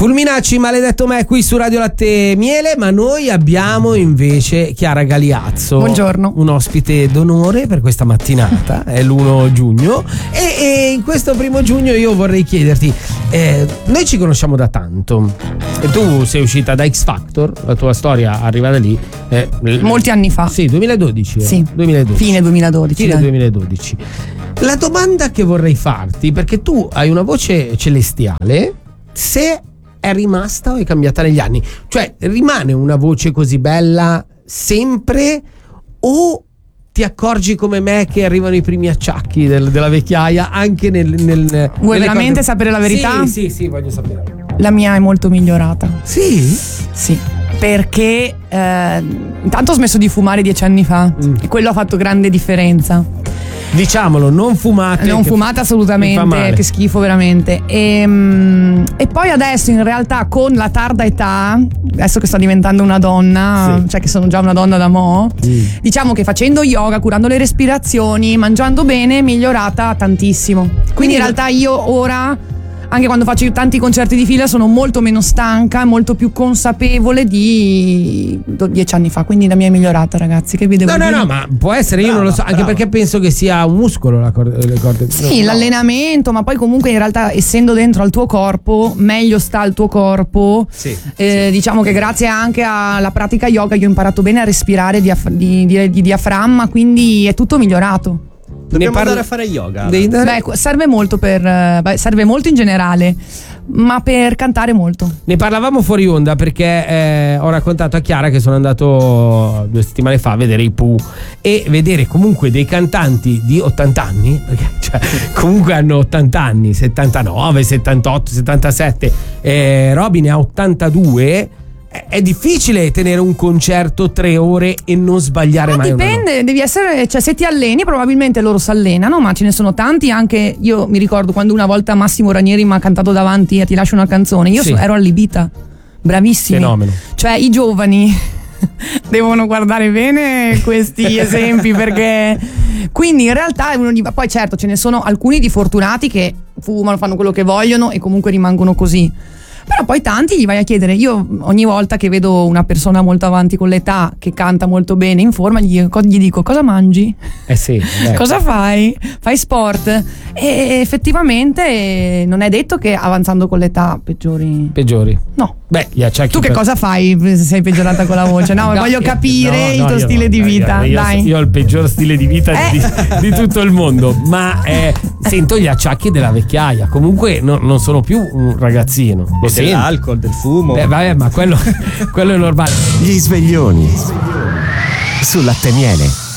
Fulminacci, maledetto me, qui su Radio Latte Miele, ma noi abbiamo invece Chiara Galiazzo. Buongiorno. Un ospite d'onore per questa mattinata, è l'1 giugno e in questo 1 giugno io vorrei chiederti, noi ci conosciamo da tanto e tu sei uscita da X Factor, la tua storia arriva da lì. Molti anni fa. Sì, 2012. Sì. 2012. Fine 2012. Fine 2012. La domanda che vorrei farti, perché tu hai una voce celestiale, se è rimasta o è cambiata negli anni? Cioè, rimane una voce così bella sempre o ti accorgi come me che arrivano i primi acciacchi della vecchiaia anche nel Vuoi veramente sapere la verità? Sì, voglio sapere. La mia è molto migliorata. Sì? Sì, perché intanto ho smesso di fumare 10 anni fa e quello ha fatto grande differenza. Diciamolo, non fumate. Non fumate assolutamente, che schifo veramente. E poi adesso in realtà con la tarda età, adesso che sto diventando una donna, sì, cioè che sono già una donna da mo', diciamo che facendo yoga, curando le respirazioni, mangiando bene, è migliorata tantissimo. Quindi in realtà io ora, anche quando faccio tanti concerti di fila, sono molto meno stanca, molto più consapevole di 10 anni fa. Quindi la mia è migliorata, ragazzi. Che vi devo dire? No, ma può essere, io non lo so, anche perché penso che sia un muscolo le corde. Sì, no, l'allenamento, ma poi comunque in realtà essendo dentro al tuo corpo, meglio sta il tuo corpo. Sì. Diciamo che grazie anche alla pratica yoga io ho imparato bene a respirare di diaframma, quindi è tutto migliorato. Dobbiamo andare a fare yoga. Beh, serve molto serve molto in generale, ma per cantare molto. Ne parlavamo fuori onda perché ho raccontato a Chiara che sono andato 2 settimane fa a vedere i Pooh e vedere comunque dei cantanti di 80 anni, perché cioè, comunque hanno 80 anni, 79, 78, 77, Robin ha 82. È difficile tenere un concerto 3 ore e non sbagliare mai. Dipende, devi essere, cioè se ti alleni probabilmente loro si allenano, ma ce ne sono tanti. Anche io mi ricordo quando una volta Massimo Ranieri mi ha cantato davanti a Ti lascio una canzone, io ero allibita, bravissimi. Fenomeno. Cioè i giovani devono guardare bene questi esempi, perché quindi in realtà poi certo ce ne sono alcuni di fortunati che fumano, fanno quello che vogliono e comunque rimangono così. Però poi tanti gli vai a chiedere, io ogni volta che vedo una persona molto avanti con l'età che canta molto bene, in forma, gli dico: cosa mangi? Sì, cosa fai? Fai sport? E effettivamente non è detto che avanzando con l'età peggiori. No. Beh, gli acciacchi. Tu che cosa fai se sei peggiorata con la voce? No, voglio capire il tuo stile di vita. Io ho il peggior stile di vita di tutto il mondo, ma sento gli acciacchi della vecchiaia. Comunque non sono più un ragazzino. Lo sento. Dell'alcol, del fumo. Vabbè, ma quello è normale. Gli sveglioni su Latte Miele.